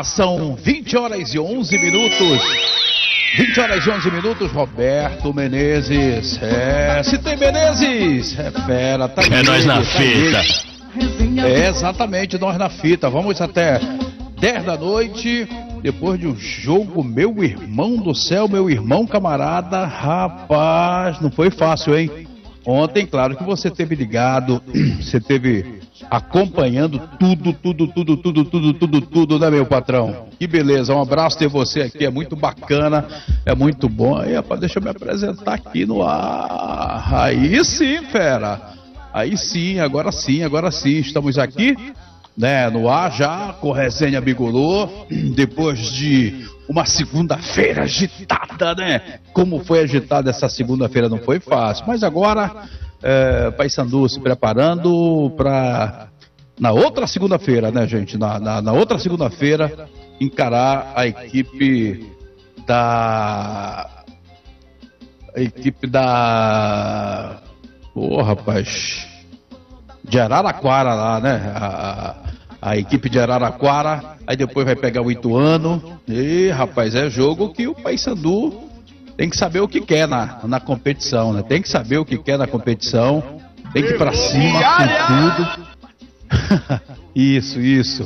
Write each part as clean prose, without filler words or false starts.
São 20 horas e 11 minutos. 20 horas e 11 minutos, Roberto Menezes. Se tem Menezes, é fera, tá aí. É nós na fita. Exatamente, nós na fita. Vamos até 10 da noite, depois de um jogo, meu irmão do céu, meu irmão camarada. Rapaz, não foi fácil, hein? Ontem, claro que você teve ligado, você teve acompanhando tudo, né, meu patrão? Que beleza, um abraço ter você aqui, é muito bacana, é muito bom. Aí, rapaz, deixa eu me apresentar aqui no ar. Aí sim, fera. Aí sim, agora sim, estamos aqui, né, no ar já, com Resenha Bigolô, depois de uma segunda-feira agitada, né? Como foi agitada essa segunda-feira, não foi fácil, mas agora, Paysandu se preparando para, na outra segunda-feira, né, gente, na outra segunda-feira, encarar a equipe da... rapaz, de Araraquara lá, né? A equipe de Araraquara, aí depois vai pegar o Ituano. E, rapaz, é jogo que o Paysandu tem que saber o que quer na competição, né? Tem que saber o que quer na competição, tem que ir pra cima com tudo. Isso.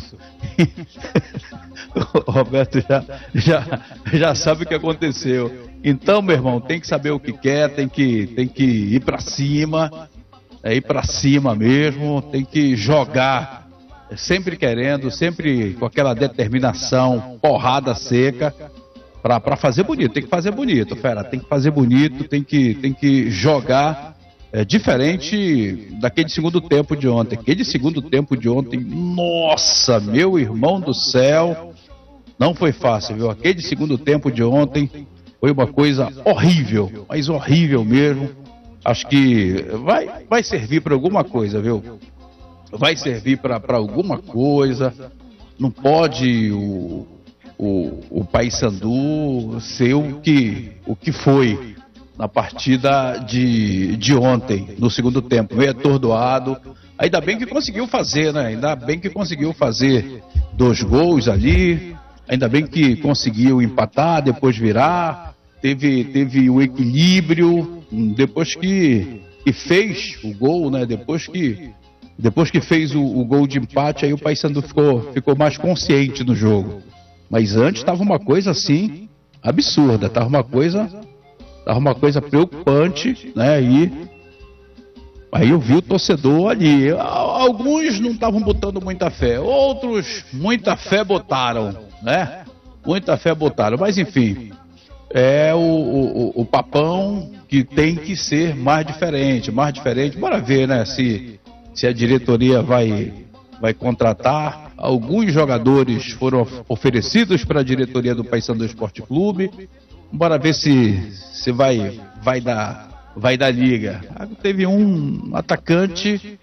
O Roberto já sabe o que aconteceu. Então, meu irmão, tem que saber o que quer, tem que ir pra cima, ir pra cima mesmo, tem que jogar, sempre querendo, sempre com aquela determinação, porrada seca, pra fazer bonito. Tem que fazer bonito, fera, tem que fazer bonito, tem que jogar diferente daquele segundo tempo de ontem. Aquele segundo tempo de ontem, nossa, meu irmão do céu, não foi fácil, viu? Aquele segundo tempo de ontem foi uma coisa horrível, mas horrível mesmo. Acho que vai servir para alguma coisa, viu? Vai servir para alguma coisa. Não pode o Paysandu ser o que foi na partida de ontem, no segundo tempo, meio atordoado. Ainda bem que conseguiu fazer, né? Ainda bem que conseguiu fazer 2 gols ali. Ainda bem que conseguiu empatar, depois virar. Teve o equilíbrio, depois que fez o gol, né? Depois que fez o gol de empate, aí o Paysandu ficou mais consciente no jogo. Mas antes estava uma coisa assim absurda, estava uma coisa preocupante, né? Aí eu vi o torcedor ali. Alguns não estavam botando muita fé, outros muita fé botaram, né? Muita fé botaram, mas enfim. É o papão que tem que ser mais diferente. Bora ver, né, se a diretoria vai contratar. Alguns jogadores foram oferecidos para a diretoria do Paysandu Esporte Clube. Bora ver se vai dar liga. Teve um atacante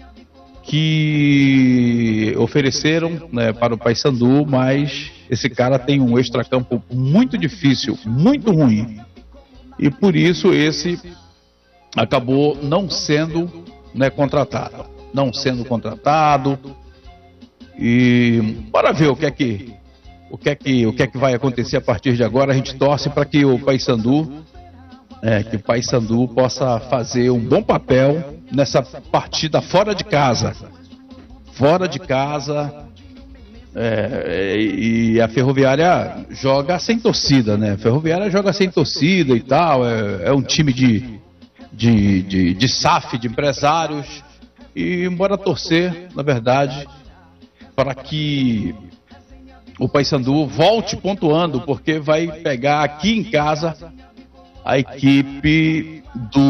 que ofereceram, né, para o Paysandu, mas esse cara tem um extracampo muito difícil, muito ruim, e por isso esse acabou não sendo, né, contratado, e bora ver o que é que vai acontecer a partir de agora. A gente torce para que o Paysandu possa fazer um bom papel nessa partida fora de casa. E a Ferroviária joga sem torcida, né? A Ferroviária joga sem torcida e tal. É um time de SAF, de empresários. E bora torcer, na verdade, para que o Paysandu volte pontuando, porque vai pegar aqui em casa a equipe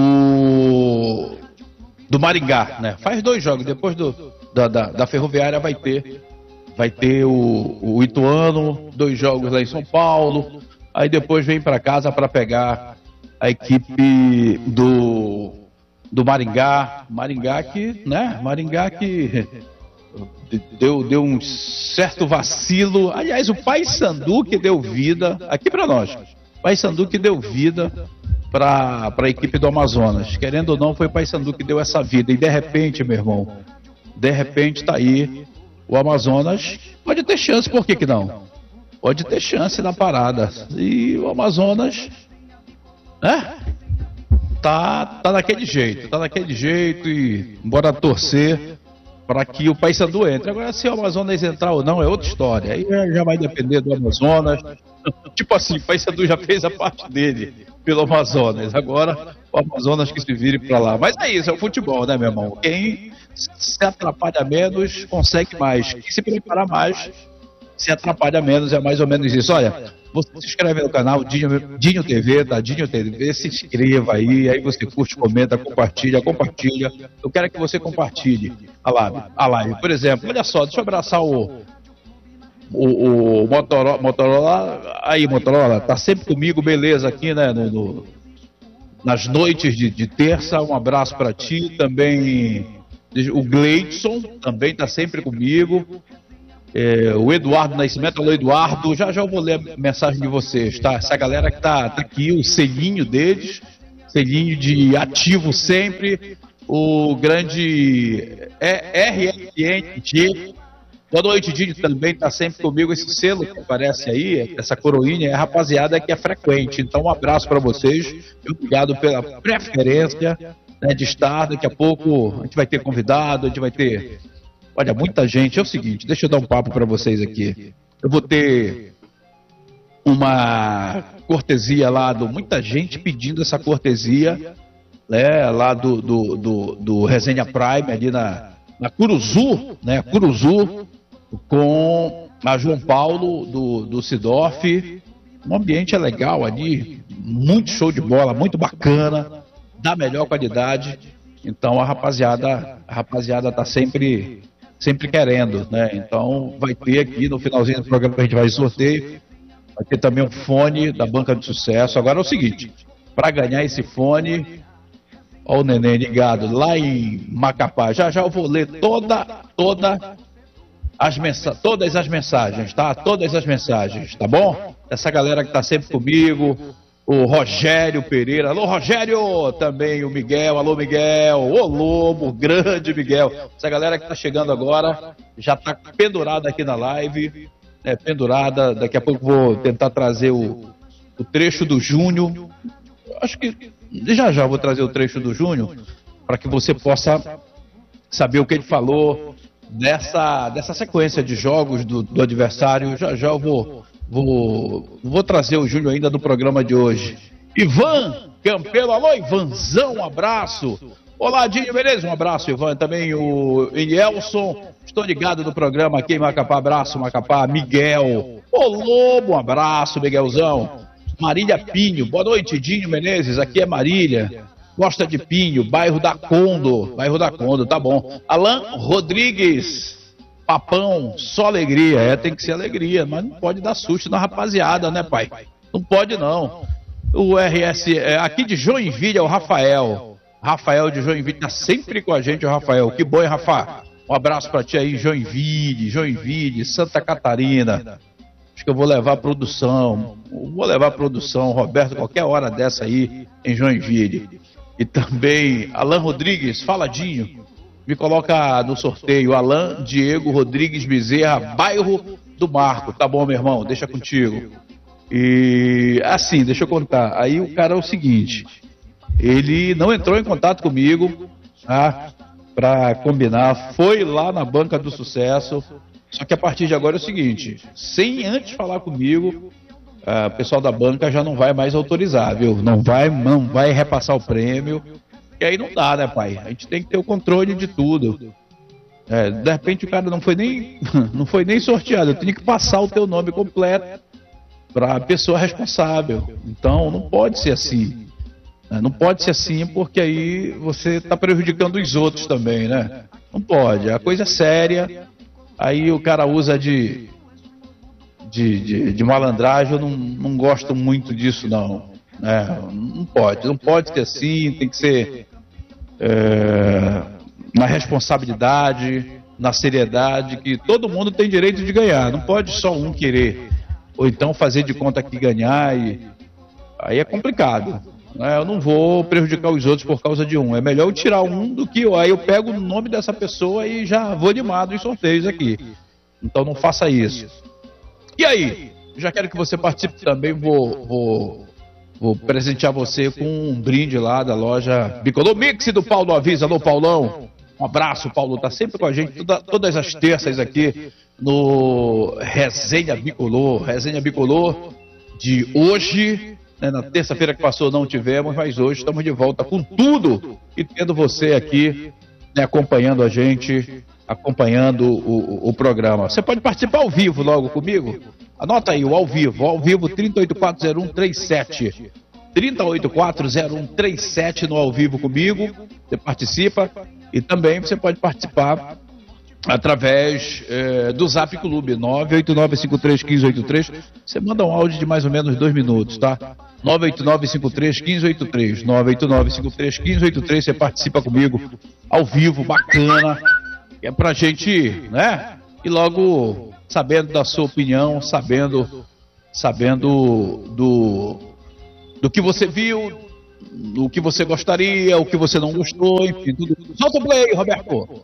do Maringá, né? Faz 2 jogos, depois da Ferroviária vai ter o Ituano, 2 jogos lá em São Paulo, aí depois vem para casa para pegar a equipe do Maringá que deu um certo vacilo. Aliás, o Paysandu que deu vida aqui para nós. Paysandu que deu vida para a equipe do Amazonas. Querendo ou não, foi o Paysandu que deu essa vida. E de repente, meu irmão, tá aí o Amazonas. Pode ter chance, por que não? pode ter chance na parada. E o Amazonas, né? Tá daquele jeito e bora torcer para que o Paysandu entre. Agora, se o Amazonas entrar ou não é outra história. Aí já vai depender do Amazonas. Tipo assim, o Paysandu já fez a parte dele pelo Amazonas. Agora o Amazonas que se vire para lá. Mas é isso, é o futebol, né, meu irmão? Quem se atrapalha menos consegue mais. Quem se prepara mais se atrapalha menos. É mais ou menos isso. Olha, você se inscreve no canal Dinho TV, tá? Dinho TV, se inscreva aí você curte, comenta, compartilha. Eu quero que você compartilhe a live. Por exemplo, olha só, deixa eu abraçar o Motorola. Aí, Motorola, tá sempre comigo, beleza, aqui, né, nas noites de terça. Um abraço para ti, também o Gleidson também tá sempre comigo. O Eduardo Nascimento, alô Eduardo, já eu vou ler a mensagem de vocês, tá? Essa galera que tá aqui, o selinho deles, selinho de ativo sempre, o grande RSNG, boa noite, Didi, também tá sempre comigo, esse selo que aparece aí, essa coroinha, é a rapaziada que é frequente, então um abraço para vocês, obrigado pela preferência, né, de estar. Daqui a pouco a gente vai ter convidado, a gente vai ter... Olha, muita gente. É o seguinte, deixa eu dar um papo para vocês aqui. Eu vou ter uma cortesia lá, muita gente pedindo essa cortesia, né, lá do Resenha Prime, ali na Curuzu, né, Curuzu, com a João Paulo do Sidorf. O ambiente é legal ali, muito show de bola, muito bacana, da melhor qualidade. Então a rapaziada tá sempre querendo, né? Então vai ter aqui no finalzinho do programa que a gente vai sorteio, vai ter também um fone da Banca de Sucesso. Agora é o seguinte, para ganhar esse fone, ó o neném ligado lá em Macapá, já eu vou ler todas as mensagens, tá? Todas as mensagens, tá bom? Essa galera que tá sempre comigo, o Rogério Pereira, alô Rogério, também o Miguel, alô Miguel, o Lobo, grande Miguel, essa galera que tá chegando agora, já tá pendurada aqui na live, pendurada, daqui a pouco vou tentar trazer o trecho do Júnior, acho que já vou trazer o trecho do Júnior, para que você possa saber o que ele falou dessa sequência de jogos do adversário. Já eu vou trazer o Júnior ainda do programa de hoje. Ivan Campelo, alô Ivanzão, um abraço. Olá, Dinho, beleza? Um abraço, Ivan. Também o Elielson, estou ligado no programa aqui em Macapá, abraço, Macapá. Miguel, ô Lobo, um abraço, Miguelzão. Marília Pinho, boa noite, Dinho Menezes, aqui é Marília. Gosta de Pinho, bairro da Condo, tá bom. Alan Rodrigues, Papão, só alegria, tem que ser alegria, mas não pode dar susto na rapaziada, né, pai? Não pode não. O RS, aqui de Joinville é o Rafael de Joinville, tá sempre com a gente, o Rafael. Que bom, hein, Rafa? Um abraço pra ti aí, Joinville, Santa Catarina. Acho que eu vou levar a produção, Roberto, qualquer hora dessa aí, em Joinville. E também, Alan Rodrigues, faladinho, me coloca no sorteio, Alan Diego Rodrigues Bezerra, bairro do Marco. Tá bom, meu irmão, deixa contigo. E assim, deixa eu contar. Aí o cara é o seguinte, ele não entrou em contato comigo, tá, pra combinar, foi lá na Banca do Sucesso, só que a partir de agora é o seguinte, sem antes falar comigo, o pessoal da banca já não vai mais autorizar, viu? Não vai repassar o prêmio, e aí não dá, né, pai? A gente tem que ter o controle de tudo. De repente o cara não foi nem sorteado, eu tenho que passar o teu nome completo para a pessoa responsável. Então não pode ser assim. Não pode ser assim, porque aí você está prejudicando os outros também, né? Não pode, a coisa é séria. Aí o cara usa de malandragem, eu não gosto muito disso, não. Não pode ser assim, tem que ser na responsabilidade, na seriedade, que todo mundo tem direito de ganhar, não pode só um querer, ou então fazer de conta que ganhar, e aí é complicado. Eu não vou prejudicar os outros por causa de um, é melhor eu tirar um do que aí eu pego o nome dessa pessoa e já vou animado em sorteios aqui. Então não faça isso. E aí, já quero que você participe também. Vou presentear você com um brinde lá da loja Bicolor Mix do Paulo Avisa. Alô, Paulão. Um abraço, Paulo. Tá sempre com a gente todas as terças aqui no Resenha Bicolor. Resenha Bicolor de hoje, né, na terça-feira que passou não tivemos, mas hoje estamos de volta com tudo e tendo você aqui, né, acompanhando a gente, acompanhando o programa. Você pode participar ao vivo logo comigo? Anota aí, o ao vivo 30840137. 30840137 no ao vivo comigo, você participa e também você pode participar através do Zap Clube 989531583. Você manda um áudio de mais ou menos 2 minutos, tá? 989531583, 989531583, você participa comigo ao vivo, bacana, é pra gente, né? E logo sabendo da sua opinião, sabendo do que você viu, do que você gostaria, o que você não gostou, enfim, tudo. Solta o play, Roberto.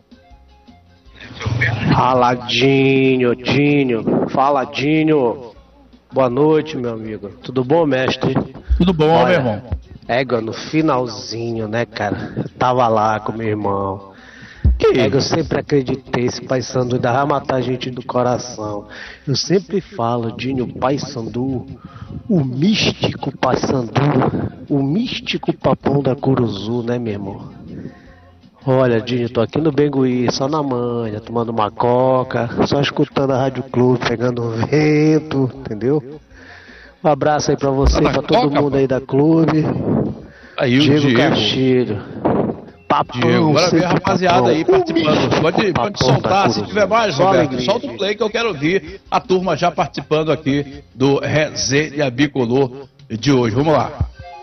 Fala, Dinho. Fala, Dinho. Boa noite, meu amigo. Tudo bom, mestre? Tudo bom, olha, meu irmão? No finalzinho, né, cara? Eu tava lá com meu irmão. Eu sempre acreditei, esse Paysandu ainda vai matar a gente do coração. Eu sempre falo, Dinho, Paysandu, o místico Paysandu, o místico papão da Curuzu, né, meu irmão? Olha, Dinho, tô aqui no Bengui, só na manhã, tomando uma coca, só escutando a Rádio Clube, pegando um vento, entendeu? Um abraço aí pra você, pra todo mundo aí da clube. Aí, Diego Castilho. Papão, Diego, agora vem a rapaziada papão. aí participando. Pode soltar, se tiver mais, Roberto. Solta o play que eu quero ouvir a turma já participando aqui do Resenha Bicolor de hoje. Vamos lá.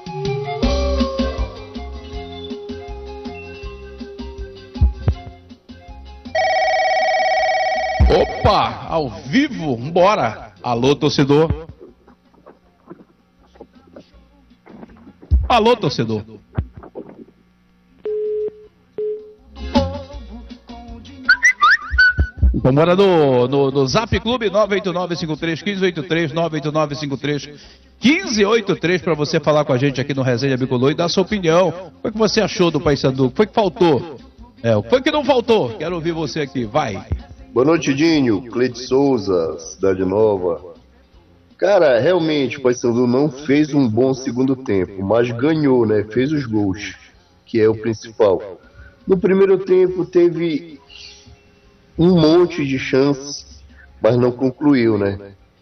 Opa, ao vivo, vambora. Alô, torcedor. Alô, torcedor. Vambora no Zap Clube 989531583, 989531583 para você falar com a gente aqui no Resenha Bicolor e dar sua opinião. O que é que você achou do Paysandu? O que foi que faltou? O que foi que não faltou? Quero ouvir você aqui, vai. Boa noite, Dinho. Cleide Souza, Cidade Nova. Cara, realmente o Paysandu não fez um bom segundo tempo, mas ganhou, né? Fez os gols, que é o principal. No primeiro tempo teve um monte de chances, mas não concluiu, né?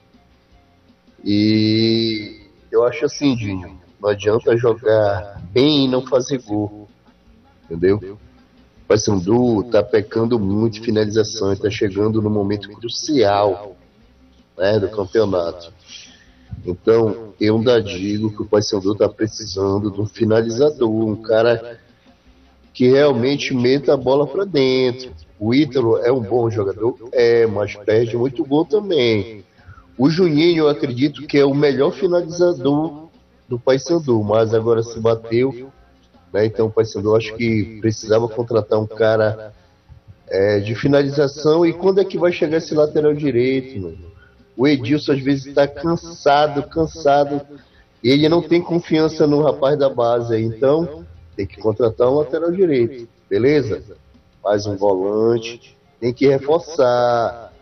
E eu acho assim, Dinho, não adianta jogar bem e não fazer gol, entendeu? O Paysandu tá pecando muito de finalização, está chegando no momento crucial, né, do campeonato. Então, eu ainda digo que o Paysandu tá precisando de um finalizador, um cara que realmente meta a bola para dentro. O Ítalo é um bom jogador, mas perde muito gol também. O Juninho, eu acredito que é o melhor finalizador do Paysandu, mas agora se bateu, né? Então o Paysandu acho que precisava contratar um cara de finalização. E quando é que vai chegar esse lateral direito, mano? O Edilson às vezes está cansado, e ele não tem confiança no rapaz da base, então tem que contratar um lateral direito, beleza? Mais um volante, tem que reforçar.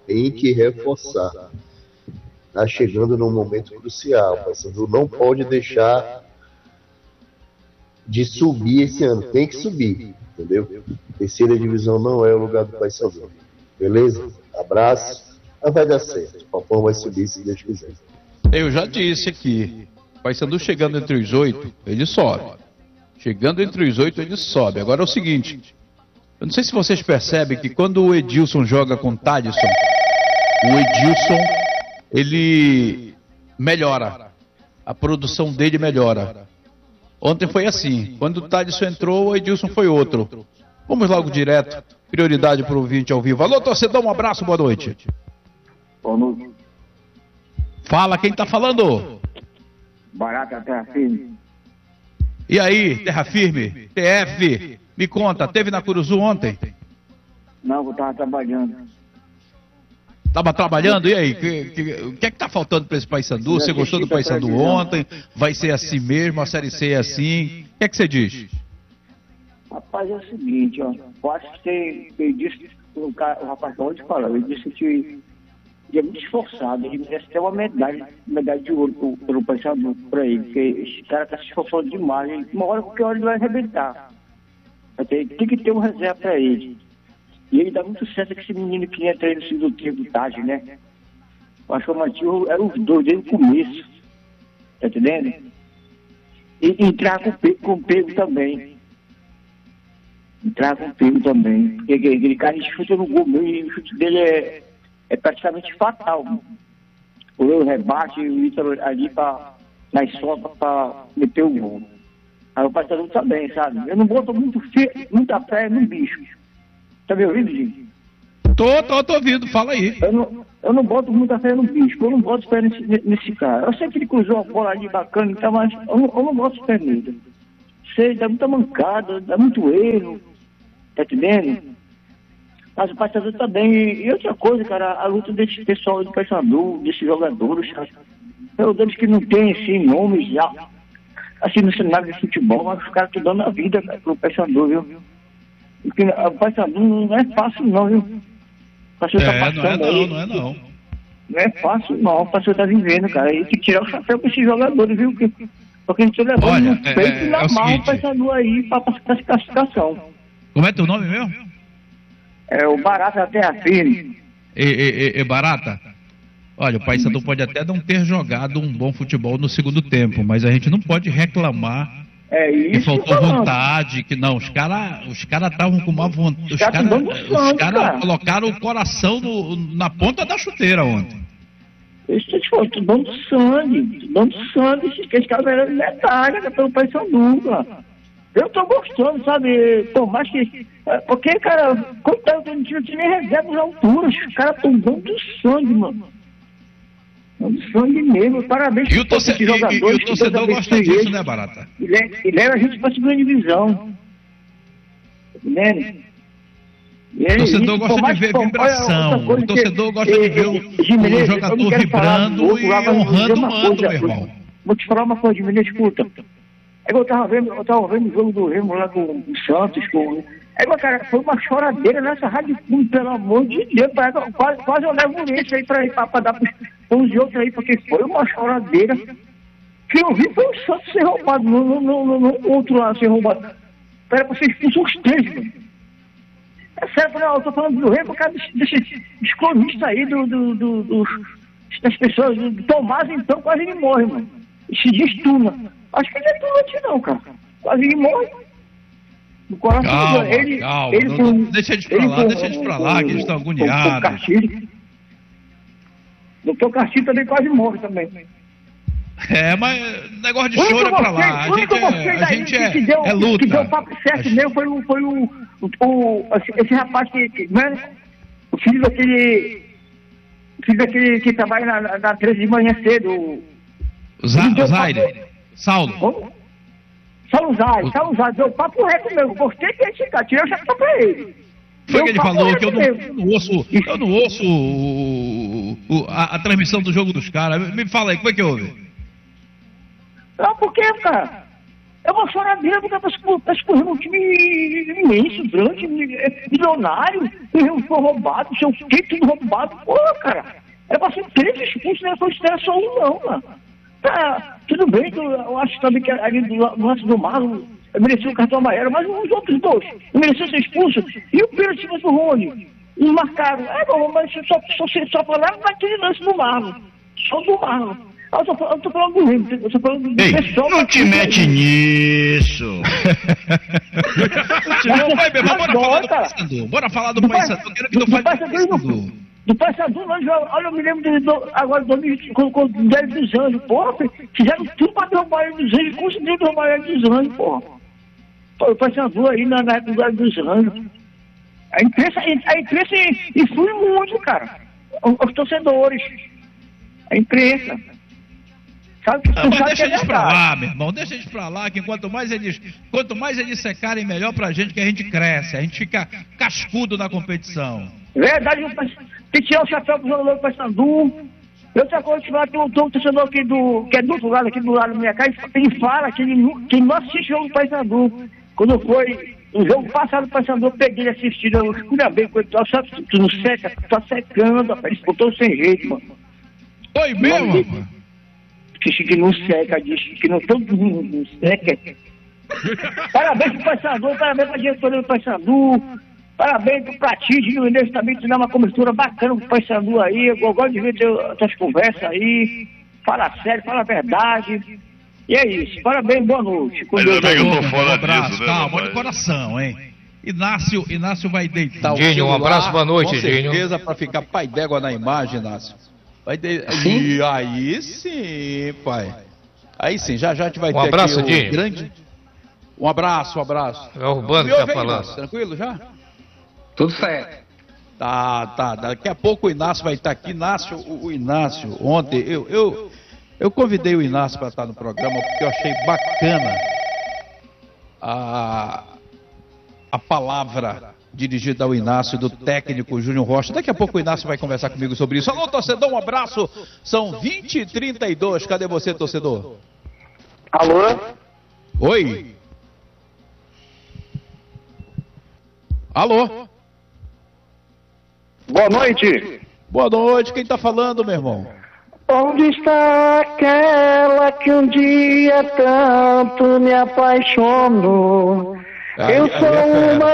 Tá chegando num momento crucial, o Paysandu não pode deixar de subir esse ano, tem que subir, entendeu? Terceira divisão não é o lugar do Paysandu, beleza? Abraço, mas vai dar certo, o Papão vai subir se Deus quiser. Eu já disse aqui, o Paysandu chegando entre os 8, ele sobe. Chegando entre os 8, ele sobe. Agora é o seguinte, eu não sei se vocês percebem que quando o Edilson joga com o Thadson, o Edilson, ele melhora. A produção dele melhora. Ontem foi assim. Quando o Thadson entrou, o Edilson foi outro. Vamos logo direto. Prioridade para o ouvinte ao vivo. Alô, torcedor, um abraço, boa noite. Boa noite. Fala, quem tá falando? Barata Terra Firme. E aí, Terra Firme? TF, me conta, teve na Curuzu ontem? Não, eu tava trabalhando. Tava trabalhando, e aí? O que é que tá faltando para esse Paysandu? Você gostou do Paysandu ontem? Vai ser assim mesmo? A Série C é assim? O que é que você diz? Rapaz, é o seguinte, ó. Eu acho que ele disse, o rapaz acabou de falar, ele disse que ele é muito esforçado, ele merece ter uma medalha de ouro pelo Paysandu pra ele, porque esse cara tá se esforçando demais, uma hora qualquer hora ele vai arrebentar. Tem que ter uma reserva pra ele. E ele dá muito certo com esse menino que entra aí no segundo tempo, Taj, né? Eu acho que o Matheus era os dois desde o começo. Tá entendendo? E entrar com o Pego também. Entrar com o Pego também. Porque aquele cara chuta no gol mesmo, e o chute dele é praticamente fatal. O rebate e o Ítalo ali na sopa pra meter o gol. Aí o Paysandu também, sabe? Eu não boto muita fé no bicho. Tá me ouvindo, gente? Tô ouvindo, fala aí. Eu não boto muita fé no bicho, eu não boto fé nesse cara. Eu sei que ele cruzou a bola ali bacana e tal, mas eu não boto fé nele. Sei, dá muita mancada, dá muito erro, tá entendendo? Mas o Paysandu também. E outra coisa, cara, a luta desse pessoal do Paysandu, desses jogadores, cara, jogadores que não tem, assim, nomes já, assim, no cenário de futebol, mas os caras estão dando a vida, cara, pro Paysandu, viu? Porque o Paysandu não é fácil não, viu? Não é não. Não é fácil não, o Paysandu tá vivendo, cara. E tem que tirar o chapéu pra esses jogadores, viu? Porque a gente tá levando no peito e na mão o Paysandu aí pra classificação. Como é teu nome mesmo? É o Barata da Terra Firme. Barata? Olha, o Paysandu pode até não ter jogado um bom futebol no segundo tempo, mas a gente não pode reclamar que faltou vontade, que não, os caras estavam com uma vontade, os caras colocaram o coração na ponta da chuteira ontem. Isso te falou, tô dando sangue, esses caras eram medalha pelo Paysandu, cara. Eu tô gostando, sabe, por mais que, porque, cara, coitado, não tinha nem reserva de altura, os caras estão dando sangue, mano. Sangue mesmo, parabéns para esses jogadores. E o torcedor gosta disso, né, Barata? E leva a gente para a segunda divisão. Entendeu? O torcedor gosta de ver vibração. O torcedor gosta de ver o jogador vibrando e honrando o mando, meu irmão. Vou te falar uma coisa, Jimenez, escuta. É que eu tava vendo o jogo do Remo lá com o Santos, cara, foi uma choradeira nessa rádio, pelo amor de Deus, quase eu levo isso aí pra dar pros outros aí, porque foi uma choradeira. Que eu vi foi o Santos ser roubado, no outro lá ser roubado. Era pra ser expulso os três, mano. É sério, eu tô falando do Remo, por causa dos cronistas aí, das pessoas, do Tomás, então, quase ele morre, mano. E se destuna. Acho que ele é doente não, cara. Quase ele morre. No coração calma. Deixa eles pra lá, que eles estão agoniados. Doutor Castilho também quase morre também. Mas negócio de choro é pra lá. A gente é luta. Que deu o papo certo mesmo foi esse rapaz né? O filho daquele que trabalha na 13 de manhã cedo. Zaire. Saulo. Como? Saulo Zaire, deu papo reto mesmo. Gostei desse cara, tirei o chapéu pra ele. Foi que ele falou que eu não ouço a transmissão do jogo dos caras. Me fala aí, como é que houve? Não, por quê, cara? É uma choradeira, porque tá escorrendo um time imenso, grande, milionário, e foi roubado, seu quê, tudo roubado. Porra, cara, era pra ser 3 expulsos, não era só um não, mano. Tá, tudo bem, eu acho também que ali no lance do Marlon merecia o cartão amarelo, mas os outros dois não mereciam ser expulsos. E o pênalti do Rony, não marcaram. Bom, mas só falaram naquele lance do Marlon, só do Marlon. Eu tô falando do Remo, eu tô falando do pessoal. Não te mete nisso! Bora falar do Paysandu. Quero que tu fale do Paysandu. Do Paysandu, olha, eu me lembro agora de 2020, quando o Hélio dos Anjos, porra, fizeram tudo pra derrubar o Hélio dos Anjos, conseguiram derrubar o Hélio dos Anjos, porra. O Paysandu aí na época do Hélio dos Anjos. A imprensa influi muito, cara. Os torcedores. A imprensa. Mas deixa eles pra lá, meu irmão, deixa eles pra lá, que quanto mais eles secarem, melhor pra gente, que a gente cresce, a gente fica cascudo na competição. Verdade, Tem que tirar o chapéu pro jogador do Paysandu. E outra coisa, tem um torcedor aqui que é do outro lado, aqui do lado da minha casa, ele fala que ele não assiste o jogo do Paysandu. Quando foi o jogo passado do Paysandu, eu peguei ele assistindo, eu escolhi bem com ele, sabe, tu não seca, tu tá secando, rapaz, ele botou sem jeito, mano. Oi mesmo, rapaz? Disse que não seca, disse que não todo mundo não seca. Parabéns pro Paysandu, parabéns pra diretoria do Paysandu, parabéns pro Pratinho, o Inês também, tu dá uma cobertura bacana pro Paysandu aí, eu gosto de ver essas conversas aí, fala sério, fala a verdade, e é isso, parabéns, boa noite. Ainda bem que eu tô fora Um abraço, disso, né, calma, de coração, hein? Inácio vai deitar Dinho, um abraço, boa noite, com Dinho. certeza, pra ficar pai d'égua na imagem, Inácio. E aí sim, pai. Aí sim, já a gente vai ter abraço, aqui Dinho. grande... Um abraço. É o Urbano que tá falando. Inácio, tranquilo já? Tudo certo. Tá. Daqui a pouco o Inácio vai estar aqui. O Inácio, ontem, eu convidei o Inácio para estar no programa porque eu achei bacana a palavra dirigida ao Inácio do técnico Júnior Rocha. Daqui a pouco o Inácio vai conversar comigo sobre isso. Alô, torcedor, um abraço. São 20h32. Cadê você, torcedor? Alô? Oi? Alô? Boa noite. Boa noite, quem tá falando, meu irmão? Onde está aquela que um dia tanto me apaixonou? Eu sou uma